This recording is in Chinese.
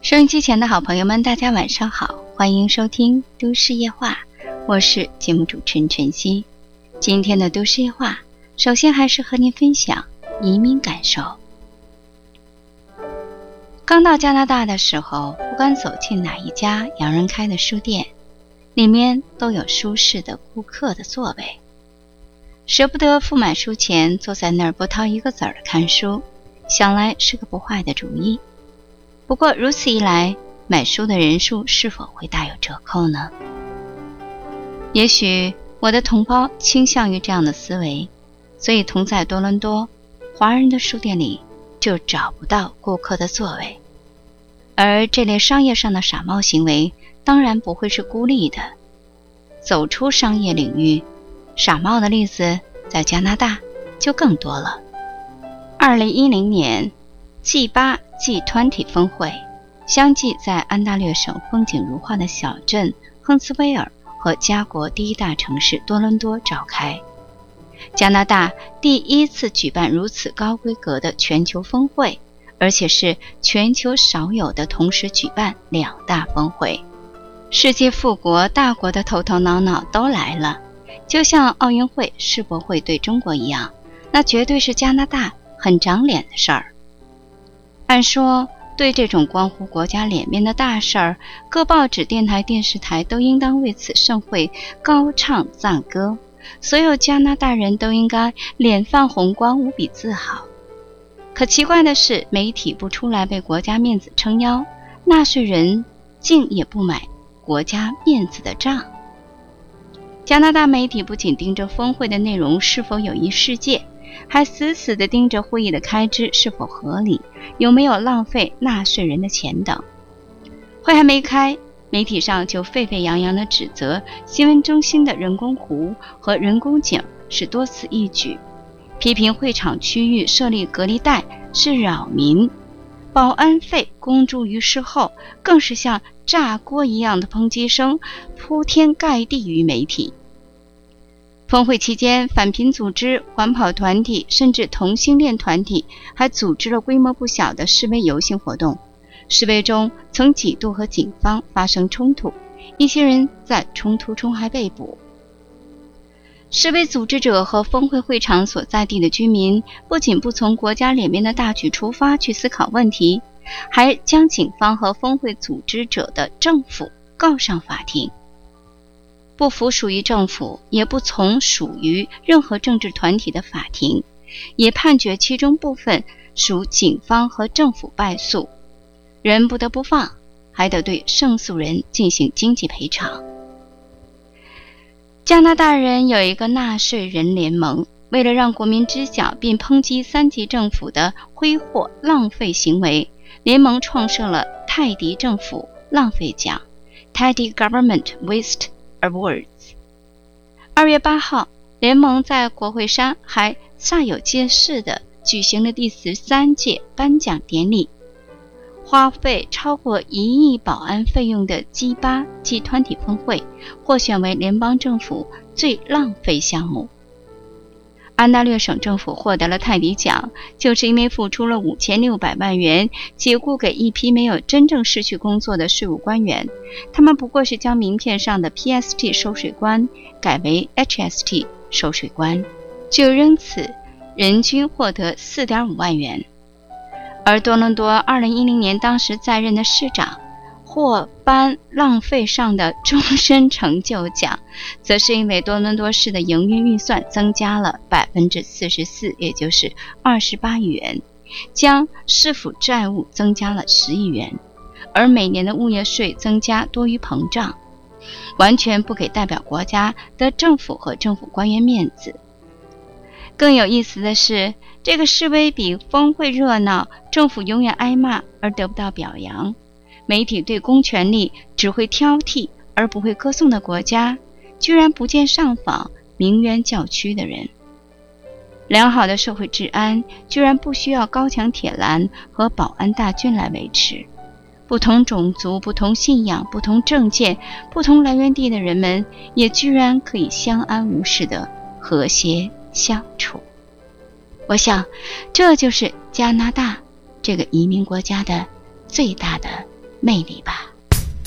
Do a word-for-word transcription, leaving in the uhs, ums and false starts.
收音机前的好朋友们，大家晚上好，欢迎收听都市夜话，我是节目主持人晨曦。今天的都市夜话，首先还是和您分享移民感受。刚到加拿大的时候，不管走进哪一家洋人开的书店，里面都有舒适的顾客的座位，舍不得付买书钱，坐在那儿不掏一个子儿的看书，想来是个不坏的主意。不过如此一来，买书的人数是否会大有折扣呢？也许我的同胞倾向于这样的思维，所以同在多伦多，华人的书店里就找不到顾客的座位。而这类商业上的傻帽行为当然不会是孤立的，走出商业领域，傻帽的例子在加拿大就更多了。二零一零年 G 八 G 二十 峰会相继在安大略省风景如画的小镇亨茨威尔和加国第一大城市多伦多召开，加拿大第一次举办如此高规格的全球峰会，而且是全球少有的同时举办两大峰会。世界富国大国的头头脑脑都来了，就像奥运会、世博会对中国一样，那绝对是加拿大很长脸的事儿。按说对这种关乎国家脸面的大事儿，各报纸、电台、电视台都应当为此盛会高唱赞歌，所有加拿大人都应该脸泛红光，无比自豪。可奇怪的是，媒体不出来为国家面子撑腰，纳税人竟也不买国家面子的账。加拿大媒体不仅盯着峰会的内容是否有益世界，还死死地盯着会议的开支是否合理，有没有浪费纳税人的钱等。会还没开，媒体上就沸沸扬扬地指责新闻中心的人工湖和人工井是多此一举，批评会场区域设立隔离带是扰民，保安费公诸于世后，更是像炸锅一样的抨击声铺天盖地于媒体。峰会期间，反贫组织、环保团体甚至同性恋团体还组织了规模不小的示威游行活动，示威中曾几度和警方发生冲突，一些人在冲突中还被捕。示威组织者和峰会会场所在地的居民不仅不从国家脸面的大局出发去思考问题，还将警方和峰会组织者的政府告上法庭。不服属于政府，也不从属于任何政治团体的法庭，也判决其中部分属警方和政府败诉，人不得不放，还得对胜诉人进行经济赔偿。加拿大人有一个纳税人联盟，为了让国民知晓并抨击三级政府的挥霍浪费行为，联盟创设了泰迪政府浪费奖 Teddy Government Waste Awards。 二月八号，联盟在国会山还煞有介事地举行了第十三届颁奖典礼，花费超过一亿保安费用的 G 八 G 二十 峰会获选为联邦政府最浪费项目。安大略省政府获得了泰迪奖，就是因为付出了五千六百万元解雇给一批没有真正失去工作的税务官员，他们不过是将名片上的 P S T 收税官改为 H S T 收税官，就因此人均获得 四点五万元。而多伦多二零一零年当时在任的市长获颁浪费上的终身成就奖，则是因为多伦多市的营运预算增加了 百分之四十四， 也就是二十八亿元，将市府债务增加了十亿元，而每年的物业税增加多于膨胀，完全不给代表国家的政府和政府官员面子。更有意思的是，这个示威比峰会热闹，政府永远挨骂而得不到表扬。媒体对公权力只会挑剔而不会歌颂的国家，居然不见上访鸣冤叫屈的人。良好的社会治安居然不需要高墙铁栏和保安大军来维持，不同种族、不同信仰、不同政见、不同来源地的人们也居然可以相安无事的和谐相处。我想这就是加拿大这个移民国家的最大的魅力吧。